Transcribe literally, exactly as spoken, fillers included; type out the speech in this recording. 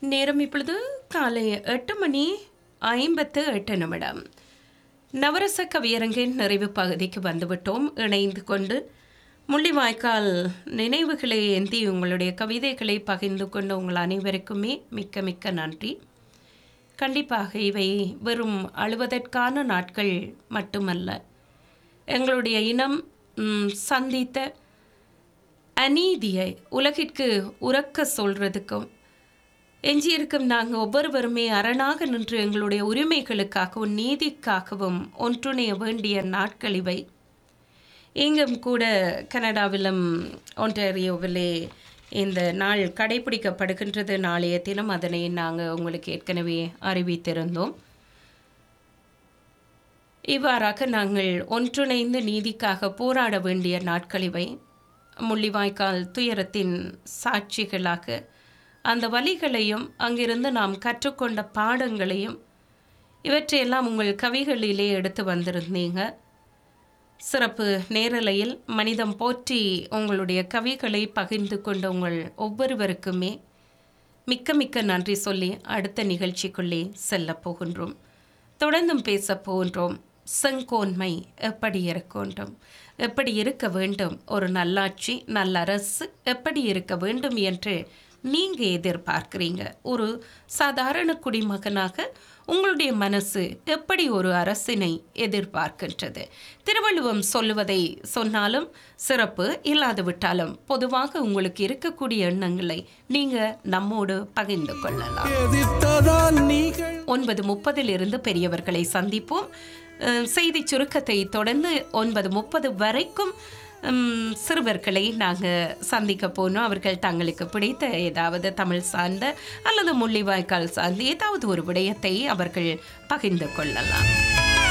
நேரம் இப்பொழுது காலை எட்டு மணி ஐம்பத்து எட்டு நிமிடம். நவரச கவியரங்கின் நிறைவு பகுதிக்கு வந்துவிட்டோம். இணைந்து கொண்டு முள்ளிவாய்க்கால் நினைவுகளை ஏந்தி உங்களுடைய கவிதைகளை பகிர்ந்து கொண்டு உங்கள் அனைவருக்குமே மிக்க மிக்க நன்றி. கண்டிப்பாக இவை வெறும் அழுவதற்கான நாட்கள் மட்டுமல்ல, எங்களுடைய இனம் சந்தித்த அநீதியை உலகிற்கு உரக்க சொல்றதுக்கும், எஞ்சியிருக்கும் நாங்கள் ஒவ்வொருவருமே அரணாக நின்று எங்களுடைய உரிமைகளுக்காகவும் நீதிக்காகவும் ஒன்றுணைய வேண்டிய நாட்கள் இவை. இங்கும் கூட கனடாவிலும் ஒன்டாரியோவிலே இந்த நாள் கடைபிடிக்கப்படுகின்றது. நாளைய தினம் அதனை நாங்கள் உங்களுக்கு ஏற்கனவே அறிவித்திருந்தோம். இவ்வாறாக நாங்கள் ஒன்றிணைந்து நீதிக்காக போராட வேண்டிய நாட்கள் இவை. முள்ளிவாய்க்கால் துயரத்தின் சாட்சிகளாக அந்த வலிகளையும் அங்கிருந்து நாம் கற்றுக்கொண்ட பாடங்களையும் இவற்றையெல்லாம் உங்கள் கவிகளிலே எடுத்து வந்திருந்தீங்க. சிறப்பு நேரலையில் மனிதம் போற்றி உங்களுடைய கவிகளை பகிர்ந்து கொண்ட உங்கள் ஒவ்வொருவருக்குமே மிக்க மிக்க நன்றி சொல்லி அடுத்த நிகழ்ச்சிக்குள்ளே செல்ல போகின்றோம். தொடர்ந்தும் பேச போகின்றோம். செங்கோன்மை எப்படி இருக்கணும், எப்படி இருக்க வேண்டும், ஒரு நல்லாட்சி நல்லரசு எப்படி இருக்க வேண்டும் என்று நீங்கள் எதிர்பார்க்குறீங்க. ஒரு சாதாரண குடிமகனாக உங்களுடைய மனசு எப்படி ஒரு அரசினை எதிர்பார்க்கின்றது? திருவள்ளுவம் சொல்லுவதை சொன்னாலும் சிறப்பு, இல்லாது விட்டாலும் பொதுவாக உங்களுக்கு இருக்கக்கூடிய எண்ணங்களை நீங்கள் நம்மோடு பகிர்ந்து கொள்ளலாம். ஒன்பது முப்பதில் இருந்து பெரியவர்களை சந்திப்போம். செய்தி சுருக்கத்தை தொடர்ந்து ஒன்பது முப்பது வரைக்கும் சிறுவர்களை நாங்கள் சந்திக்க போனோம். அவர்கள் தங்களுக்கு பிடித்த ஏதாவது தமிழ் சார்ந்த அல்லது முள்ளிவாய்க்கால் சார்ந்த ஏதாவது ஒரு விடயத்தை அவர்கள் பகிர்ந்து கொள்ளலாம்.